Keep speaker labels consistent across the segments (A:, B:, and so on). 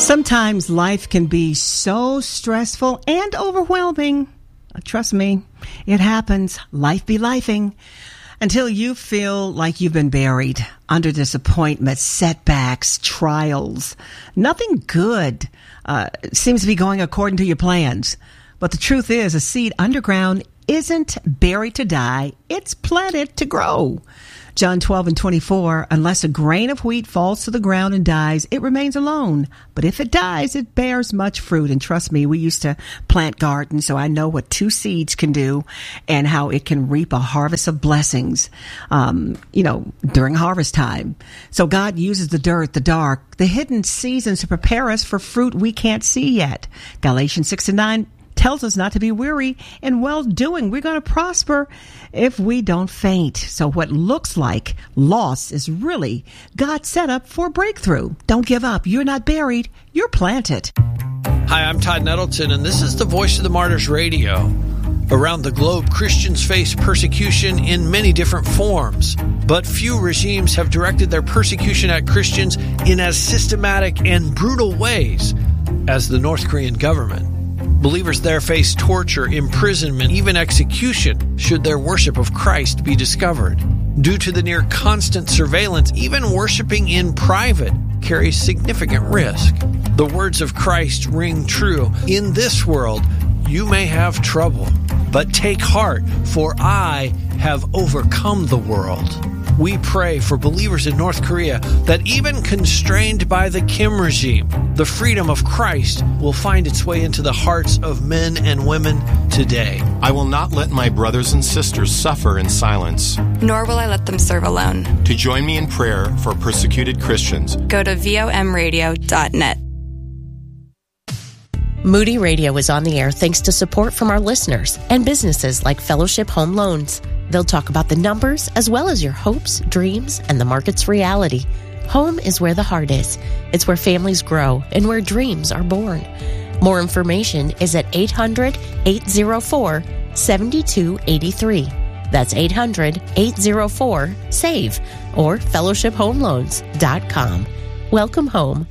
A: Sometimes life can be so stressful and overwhelming. Trust me, it happens. Life be lifing. Until you feel like you've been buried under disappointment, setbacks, trials. Nothing good seems to be going according to your plans. But the truth is, a seed underground isn't buried to die. It's planted to grow. John 12:24, unless a grain of wheat falls to the ground and dies, it remains alone. But if it dies, it bears much fruit. And trust me, we used to plant gardens, so I know what 2 seeds can do and how it can reap a harvest of blessings, during harvest time. So God uses the dirt, the dark, the hidden seasons to prepare us for fruit we can't see yet. Galatians 6:9 tells us not to be weary in well-doing. We're going to prosper if we don't faint. So what looks like loss is really God's setup for breakthrough. Don't give up. You're not buried. You're planted.
B: Hi, I'm Todd Nettleton, and this is the Voice of the Martyrs Radio. Around the globe, Christians face persecution in many different forms, but few regimes have directed their persecution at Christians in as systematic and brutal ways as the North Korean government. Believers there face torture, imprisonment, even execution should their worship of Christ be discovered. Due to the near constant surveillance, even worshiping in private carries significant risk. The words of Christ ring true. In this world, you may have trouble, but take heart, for I have overcome the world. We pray for believers in North Korea that even constrained by the Kim regime, the freedom of Christ will find its way into the hearts of men and women today.
C: I will not let my brothers and sisters suffer in silence.
D: Nor will I let them serve alone.
C: To join me in prayer for persecuted Christians,
D: go to vomradio.net.
E: Moody Radio is on the air thanks to support from our listeners and businesses like Fellowship Home Loans. They'll talk about the numbers as well as your hopes, dreams, and the market's reality. Home is where the heart is. It's where families grow and where dreams are born. More information is at 800-804-7283. That's 800-804-SAVE or fellowshiphomeloans.com. Welcome home.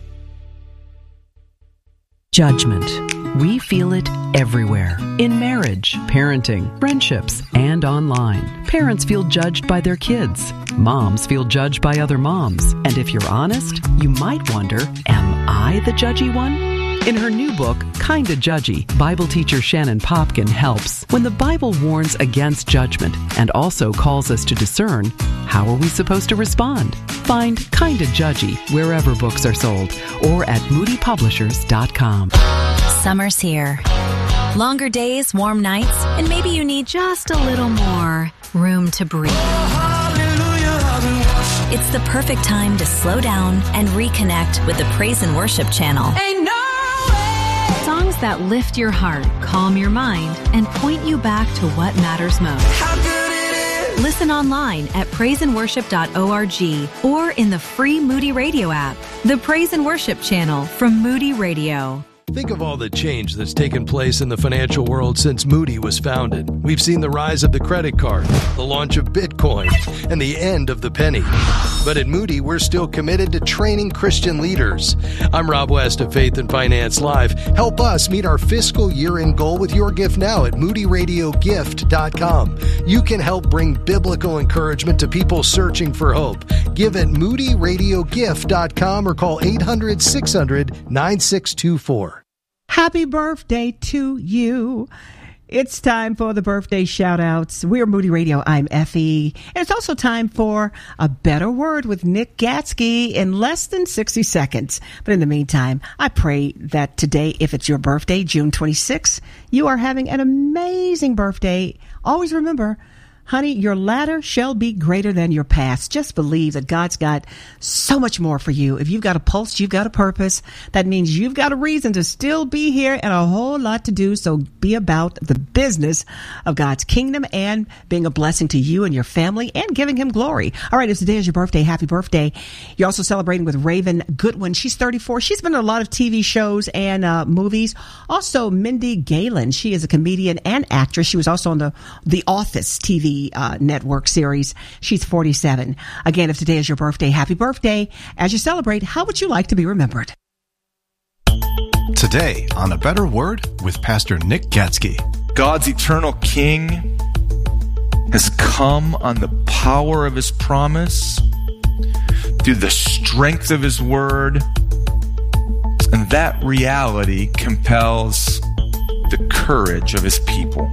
F: Judgment. We feel it everywhere. In marriage, parenting, friendships, and online. Parents feel judged by their kids. Moms feel judged by other moms. And if you're honest, you might wonder, am I the judgy one? In her new book, Kinda Judgy, Bible teacher Shannon Popkin helps. When the Bible warns against judgment and also calls us to discern, how are we supposed to respond? Find Kinda Judgy wherever books are sold or at moodypublishers.com.
G: Summer's here. Longer days, warm nights, and maybe you need just a little more room to breathe. It's the perfect time to slow down and reconnect with the Praise and Worship channel. Songs that lift your heart, calm your mind, and point you back to what matters most. Listen online at praiseandworship.org or in the free Moody Radio app. The Praise and Worship channel from Moody Radio.
H: Think of all the change that's taken place in the financial world since Moody was founded. We've seen the rise of the credit card, the launch of Bitcoin, and the end of the penny. But at Moody, we're still committed to training Christian leaders. I'm Rob West of Faith and Finance Live. Help us meet our fiscal year-end goal with your gift now at moodyradiogift.com. You can help bring biblical encouragement to people searching for hope. Give at moodyradiogift.com or call 800-600-9624.
A: Happy birthday to you. It's time for the birthday shout-outs. We're Moody Radio. I'm Effie. And it's also time for A Better Word with Nick Gatsky in less than 60 seconds. But in the meantime, I pray that today, if it's your birthday, June 26th, you are having an amazing birthday. Always remember, honey, your latter shall be greater than your past. Just believe that God's got so much more for you. If you've got a pulse, you've got a purpose. That means you've got a reason to still be here and a whole lot to do. So be about the business of God's kingdom and being a blessing to you and your family and giving him glory. All right, if today is your birthday, happy birthday. You're also celebrating with Raven Goodwin. She's 34. She's been in a lot of TV shows and movies. Also, Mindy Galen. She is a comedian and actress. She was also on the Office TV network series. She's 47. Again, if today is your birthday, happy birthday. As you celebrate, how would you like to be remembered?
C: Today on A Better Word with Pastor Nick Gatsky.
I: God's eternal King has come on the power of his promise, through the strength of his word, and that reality compels the courage of his people.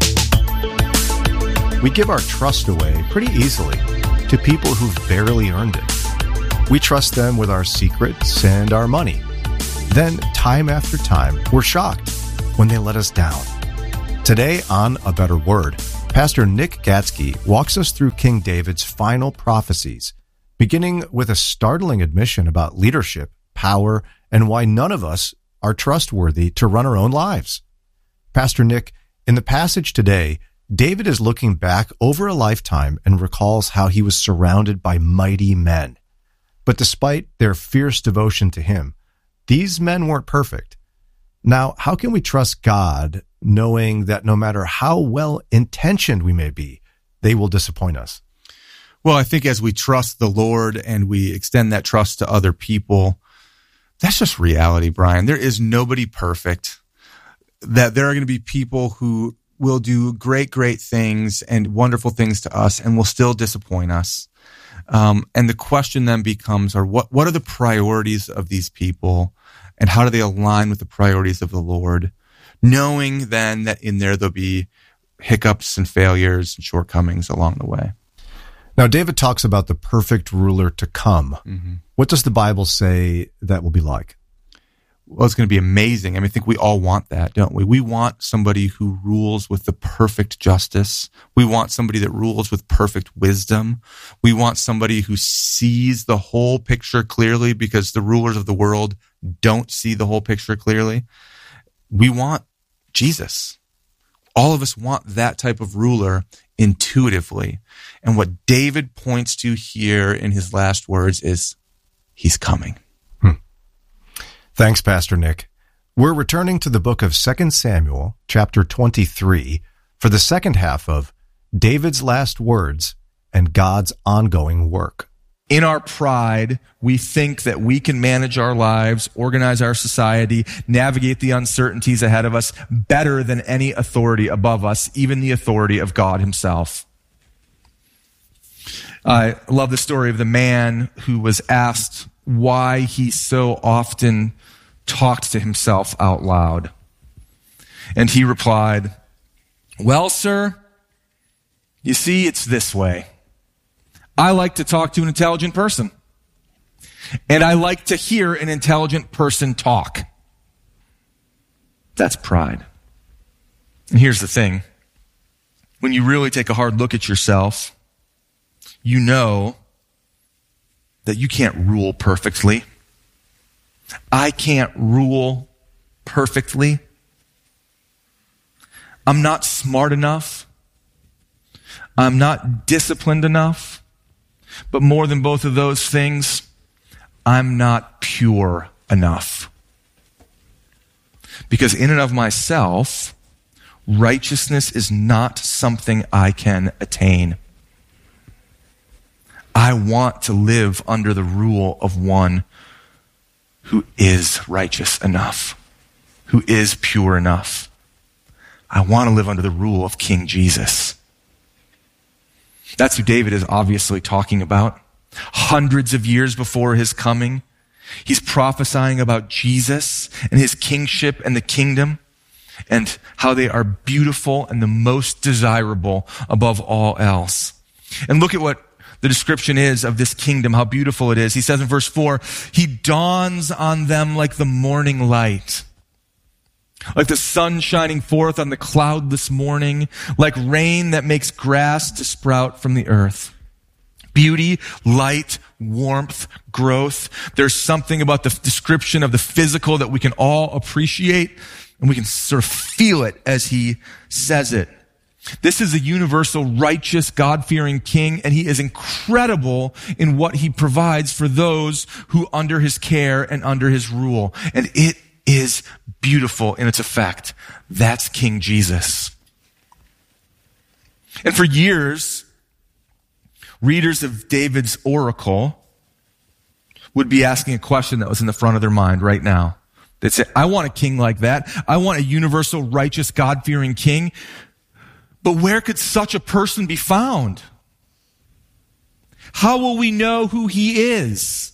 C: We give our trust away pretty easily to people who've barely earned it. We trust them with our secrets and our money. Then, time after time, we're shocked when they let us down. Today on A Better Word, Pastor Nick Gatsky walks us through King David's final prophecies, beginning with a startling admission about leadership, power, and why none of us are trustworthy to run our own lives. Pastor Nick, in the passage today, David is looking back over a lifetime and recalls how he was surrounded by mighty men. But despite their fierce devotion to him, these men weren't perfect. Now, how can we trust God knowing that no matter how well-intentioned we may be, they will disappoint us?
I: Well, I think as we trust the Lord and we extend that trust to other people, that's just reality, Brian. There is nobody perfect. That there are going to be people who will do great, great things and wonderful things to us and will still disappoint us. And the question then becomes, what are the priorities of these people and how do they align with the priorities of the Lord? Knowing then that in there there'll be hiccups and failures and shortcomings along the way.
C: Now, David talks about the perfect ruler to come.
I: Mm-hmm.
C: What does the Bible say that will be like?
I: Well, it's going to be amazing. I mean, I think we all want that, don't we? We want somebody who rules with the perfect justice. We want somebody that rules with perfect wisdom. We want somebody who sees the whole picture clearly, because the rulers of the world don't see the whole picture clearly. We want Jesus. All of us want that type of ruler intuitively. And what David points to here in his last words is, he's coming.
C: Thanks, Pastor Nick. We're returning to the book of 2 Samuel, chapter 23, for the second half of David's last words and God's ongoing work.
I: In our pride, we think that we can manage our lives, organize our society, navigate the uncertainties ahead of us better than any authority above us, even the authority of God himself. I love the story of the man who was asked why he so often talked to himself out loud. And he replied, "Well, sir, you see, it's this way. I like to talk to an intelligent person, and I like to hear an intelligent person talk." That's pride. And here's the thing. When you really take a hard look at yourself, you know that you can't rule perfectly. I can't rule perfectly. I'm not smart enough. I'm not disciplined enough. But more than both of those things, I'm not pure enough. Because in and of myself, righteousness is not something I can attain. I want to live under the rule of one who is righteous enough, who is pure enough. I want to live under the rule of King Jesus. That's who David is obviously talking about. Hundreds of years before his coming, he's prophesying about Jesus and his kingship and the kingdom and how they are beautiful and the most desirable above all else. And look at what the description is of this kingdom, how beautiful it is. He says in verse 4, he dawns on them like the morning light, like the sun shining forth on the cloudless morning, like rain that makes grass to sprout from the earth. Beauty, light, warmth, growth. There's something about the description of the physical that we can all appreciate, and we can sort of feel it as he says it. This is a universal, righteous, God-fearing king, and he is incredible in what he provides for those who under his care and under his rule. And it is beautiful in its effect. That's King Jesus. And for years, readers of David's oracle would be asking a question that was in the front of their mind right now. that say, I want a king like that. I want a universal, righteous, God-fearing king. But where could such a person be found? How will we know who he is?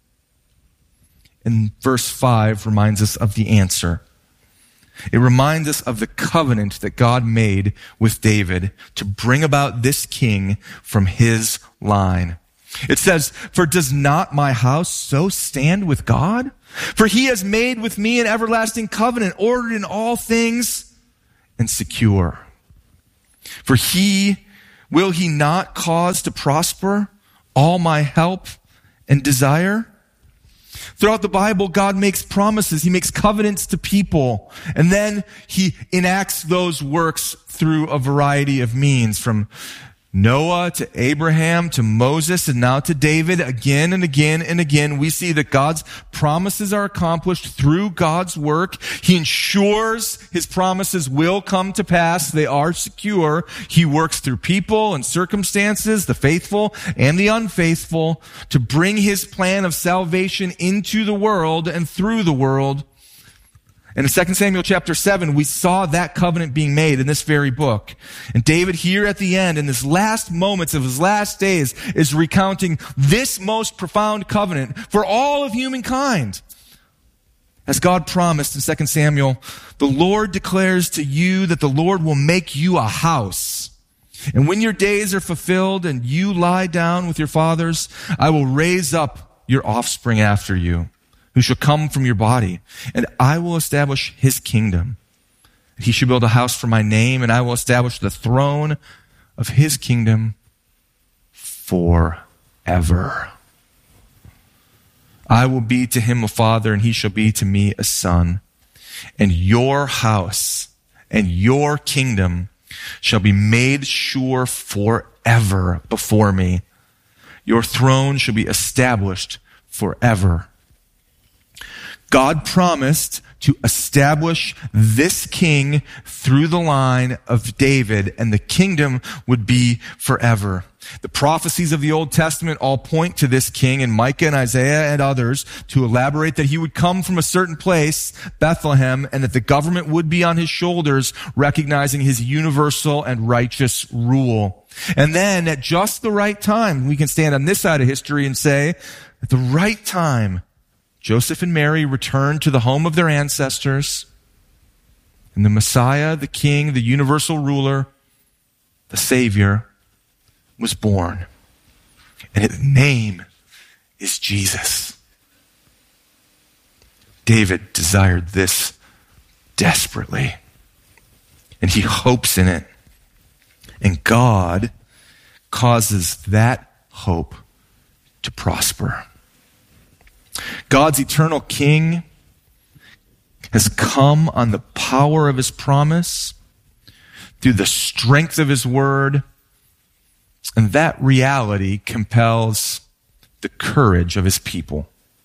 I: And verse 5 reminds us of the answer. It reminds us of the covenant that God made with David to bring about this king from his line. It says, for does not my house so stand with God? For he has made with me an everlasting covenant, ordered in all things and secure. For will he not cause to prosper all my help and desire? Throughout the Bible, God makes promises. He makes covenants to people. And then he enacts those works through a variety of means, from Noah to Abraham to Moses and now to David. Again and again and again, we see that God's promises are accomplished through God's work. He ensures his promises will come to pass. They are secure. He works through people and circumstances, the faithful and the unfaithful, to bring his plan of salvation into the world and through the world. And in 2 Samuel chapter 7, we saw that covenant being made in this very book. And David here at the end, in his last moments of his last days, is recounting this most profound covenant for all of humankind. As God promised in 2 Samuel, the Lord declares to you that the Lord will make you a house. And when your days are fulfilled and you lie down with your fathers, I will raise up your offspring after you, who shall come from your body, and I will establish his kingdom. He shall build a house for my name, and I will establish the throne of his kingdom forever. I will be to him a father, and he shall be to me a son. And your house and your kingdom shall be made sure forever before me. Your throne shall be established forever. God promised to establish this king through the line of David, and the kingdom would be forever. The prophecies of the Old Testament all point to this king, in Micah and Isaiah and others, to elaborate that he would come from a certain place, Bethlehem, and that the government would be on his shoulders, recognizing his universal and righteous rule. And then at just the right time, we can stand on this side of history and say, at the right time, Joseph and Mary returned to the home of their ancestors, and the Messiah, the King, the universal ruler, the Savior, was born. And his name is Jesus. David desired this desperately, and he hopes in it. And God causes that hope to prosper. God's eternal King has come on the power of his promise, through the strength of his word, and that reality compels the courage of his people.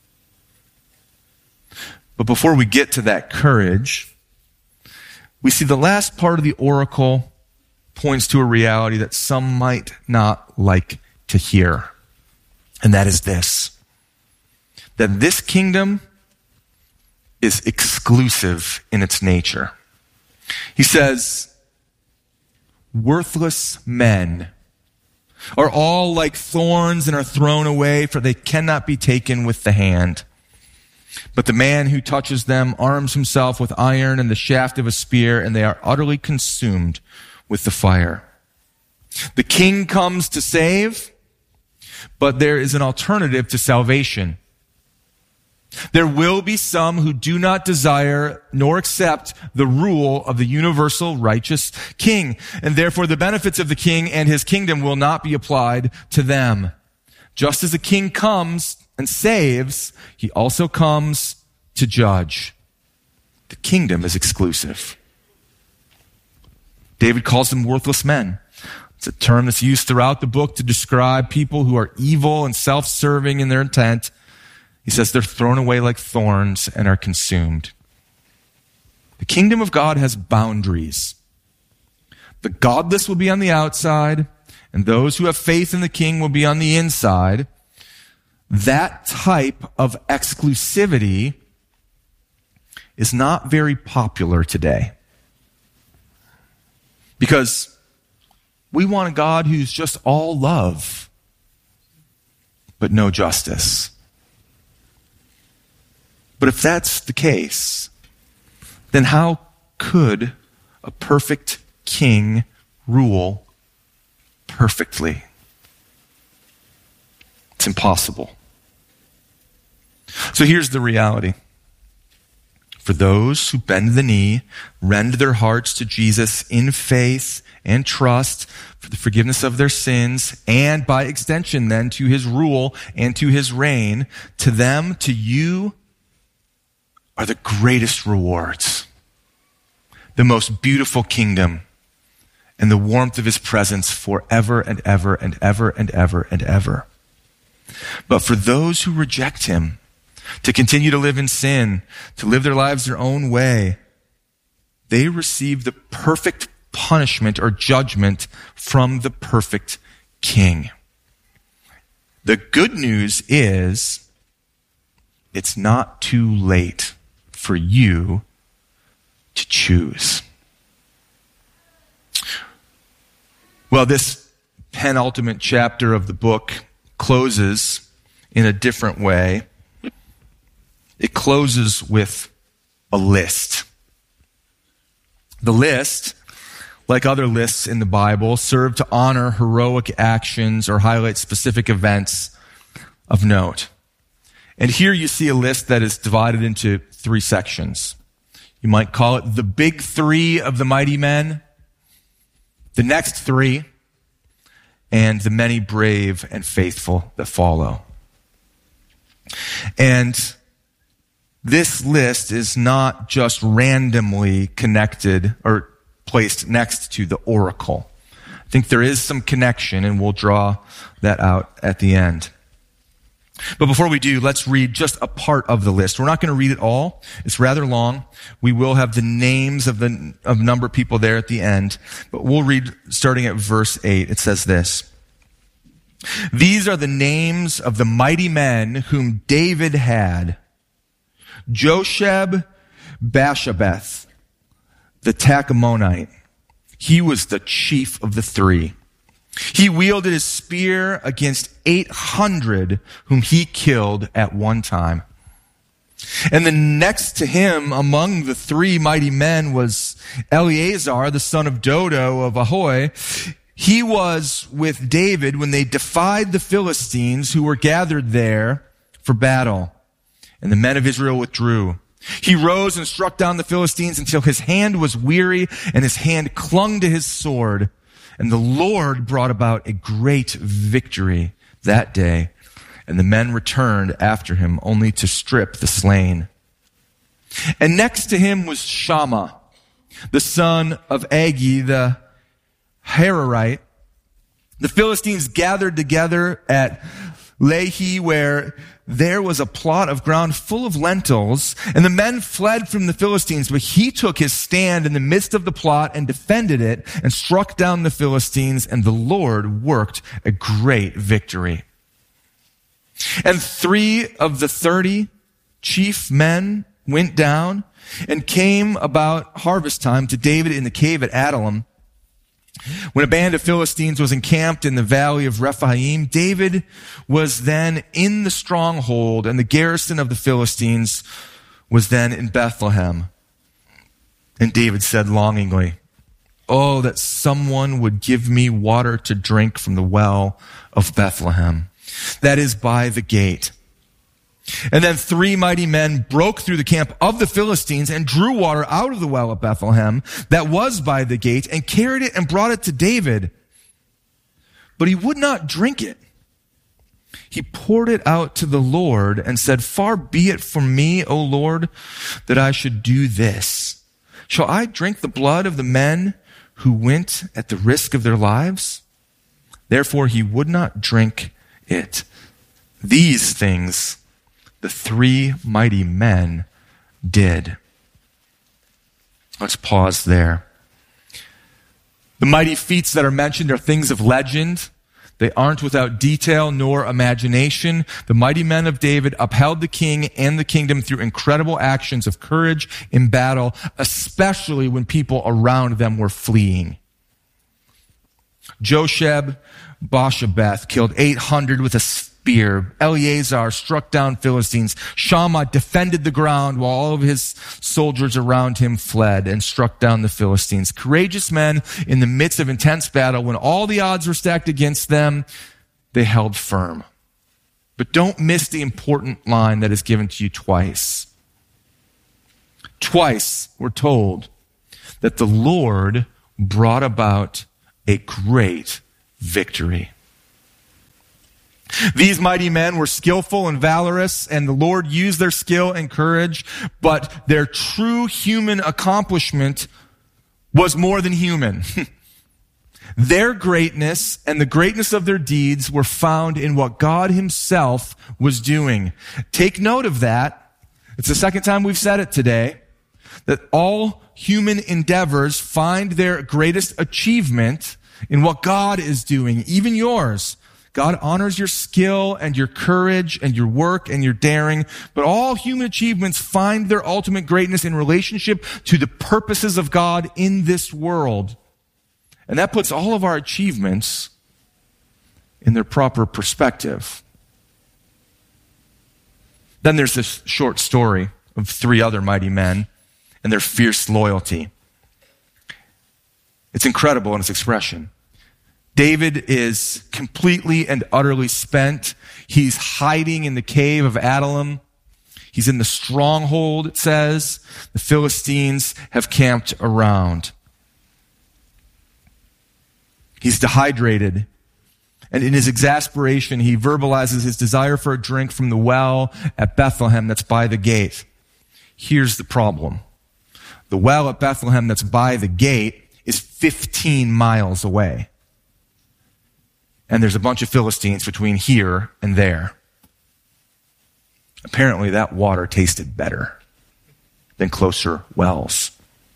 I: But before we get to that courage, we see the last part of the oracle points to a reality that some might not like to hear, and that is this: that this kingdom is exclusive in its nature. He says, worthless men are all like thorns and are thrown away, for they cannot be taken with the hand. But the man who touches them arms himself with iron and the shaft of a spear, and they are utterly consumed with the fire. The king comes to save, but there is an alternative to salvation. There will be some who do not desire nor accept the rule of the universal righteous king, and therefore the benefits of the king and his kingdom will not be applied to them. Just as a king comes and saves, he also comes to judge. The kingdom is exclusive. David calls them worthless men. It's a term that's used throughout the book to describe people who are evil and self-serving in their intent. He says they're thrown away like thorns and are consumed. The kingdom of God has boundaries. The godless will be on the outside, and those who have faith in the king will be on the inside. That type of exclusivity is not very popular today. Because we want a God who's just all love, but no justice. But if that's the case, then how could a perfect king rule perfectly? It's impossible. So here's the reality. For those who bend the knee, rend their hearts to Jesus in faith and trust for the forgiveness of their sins, and by extension then to his rule and to his reign, to them, to you, are the greatest rewards, the most beautiful kingdom, and the warmth of his presence forever and ever and ever and ever and ever. But for those who reject him, to continue to live in sin, to live their lives their own way, they receive the perfect punishment or judgment from the perfect king. The good news is it's not too late for you to choose. Well, this penultimate chapter of the book closes in a different way. It closes with a list. The list, like other lists in the Bible, serve to honor heroic actions or highlight specific events of note. And here you see a list that is divided into 3 sections. You might call it the big 3 of the mighty men, the next 3, and the many brave and faithful that follow. And this list is not just randomly connected or placed next to the oracle. I think there is some connection, and we'll draw that out at the end. But before we do, let's read just a part of the list. We're not going to read it all. It's rather long. We will have the names of number of people there at the end, but we'll read starting at verse 8. It says this: "These are the names of the mighty men whom David had: Josheb Bashabeth, the Tachamonite. He was the chief of the 3. He wielded his spear against 800 whom he killed at one time. And the next to him among the 3 mighty men was Eleazar, the son of Dodo of Ahoy. He was with David when they defied the Philistines who were gathered there for battle. And the men of Israel withdrew. He rose and struck down the Philistines until his hand was weary and his hand clung to his sword. And the Lord brought about a great victory that day. And the men returned after him only to strip the slain. And next to him was Shammah, the son of Agi, the Hararite. The Philistines gathered together at Lehi, where there was a plot of ground full of lentils, and the men fled from the Philistines, but he took his stand in the midst of the plot and defended it and struck down the Philistines, and the Lord worked a great victory. And 3 of the 30 chief men went down and came about harvest time to David in the cave at Adullam. When a band of Philistines was encamped in the valley of Rephaim, David was then in the stronghold, and the garrison of the Philistines was then in Bethlehem. And David said longingly, "Oh, that someone would give me water to drink from the well of Bethlehem, that is by the gate." And then 3 mighty men broke through the camp of the Philistines and drew water out of the well of Bethlehem that was by the gate and carried it and brought it to David. But he would not drink it. He poured it out to the Lord and said, "Far be it from me, O Lord, that I should do this. Shall I drink the blood of the men who went at the risk of their lives?" Therefore he would not drink it. These things the 3 mighty men did. Let's pause there. The mighty feats that are mentioned are things of legend. They aren't without detail nor imagination. The mighty men of David upheld the king and the kingdom through incredible actions of courage in battle, especially when people around them were fleeing. Josheb-Basshebeth killed 800 with a spear. Eleazar struck down Philistines. Shammah defended the ground while all of his soldiers around him fled and struck down the Philistines. Courageous men in the midst of intense battle, when all the odds were stacked against them, they held firm. But don't miss the important line that is given to you twice. Twice we're told that the Lord brought about a great victory. These mighty men were skillful and valorous, and the Lord used their skill and courage, but their true human accomplishment was more than human. Their greatness and the greatness of their deeds were found in what God himself was doing. Take note of that. It's the second time we've said it today, that all human endeavors find their greatest achievement in what God is doing, even yours. God honors your skill and your courage and your work and your daring, but all human achievements find their ultimate greatness in relationship to the purposes of God in this world. And that puts all of our achievements in their proper perspective. Then there's this short story of 3 other mighty men and their fierce loyalty. It's incredible in its expression. David is completely and utterly spent. He's hiding in the cave of Adullam. He's in the stronghold, it says. The Philistines have camped around. He's dehydrated. And in his exasperation, he verbalizes his desire for a drink from the well at Bethlehem that's by the gate. Here's the problem. The well at Bethlehem that's by the gate is 15 miles away. And there's a bunch of Philistines between here and there. Apparently that water tasted better than closer wells.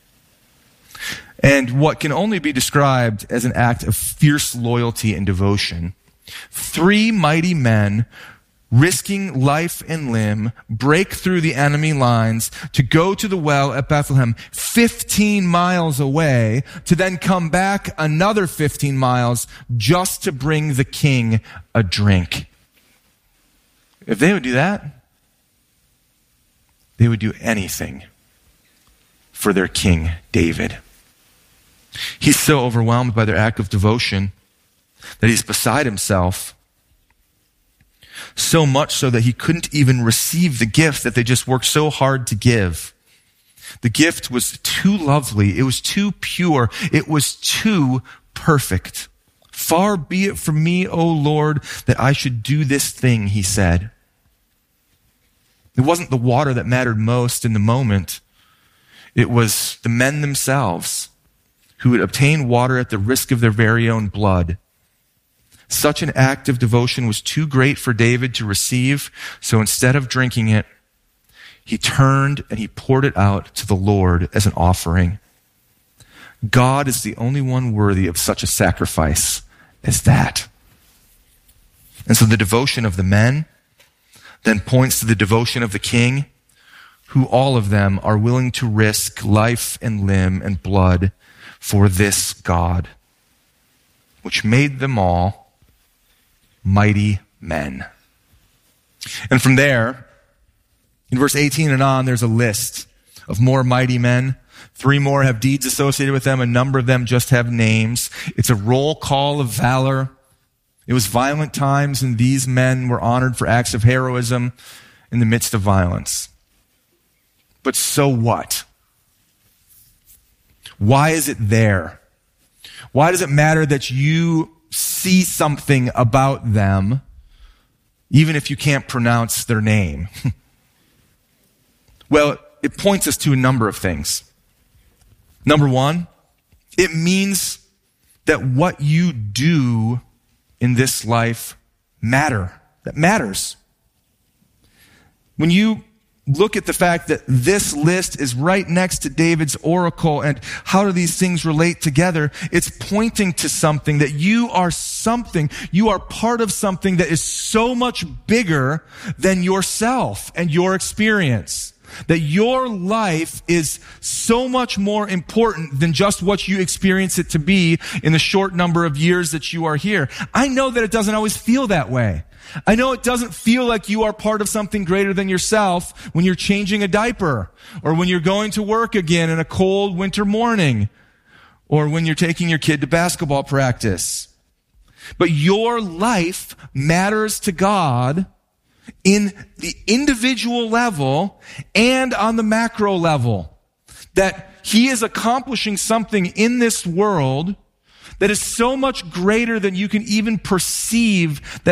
I: And what can only be described as an act of fierce loyalty and devotion, 3 mighty men risking life and limb, break through the enemy lines to go to the well at Bethlehem 15 miles away, to then come back another 15 miles just to bring the king a drink. If they would do that, they would do anything for their king, David. He's so overwhelmed by their act of devotion that he's beside himself. So much so that he couldn't even receive the gift that they just worked so hard to give. The gift was too lovely. It was too pure. It was too perfect. Far be it from me, O Lord, that I should do this thing, he said. It wasn't the water that mattered most in the moment. It was the men themselves who would obtain water at the risk of their very own blood. Such an act of devotion was too great for David to receive, so instead of drinking it, he turned and he poured it out to the Lord as an offering. God is the only one worthy of such a sacrifice as that. And so the devotion of the men then points to the devotion of the king, who all of them are willing to risk life and limb and blood for this God, which made them all mighty men. And from there, in verse 18 and on, there's a list of more mighty men. 3 more have deeds associated with them. A number of them just have names. It's a roll call of valor. It was violent times, and these men were honored for acts of heroism in the midst of violence. But so what? Why is it there? Why does it matter that you see something about them, even if you can't pronounce their name? Well, it points us to a number of things. Number 1, it means that what you do in this life that matters. When you look at the fact that this list is right next to David's oracle and how do these things relate together, it's pointing to something, that you are part of something that is so much bigger than yourself and your experience. That your life is so much more important than just what you experience it to be in the short number of years that you are here. I know that it doesn't always feel that way. I know it doesn't feel like you are part of something greater than yourself when you're changing a diaper, or when you're going to work again in a cold winter morning, or when you're taking your kid to basketball practice. But your life matters to God in the individual level and on the macro level. That He is accomplishing something in this world that is so much greater than you can even perceive, that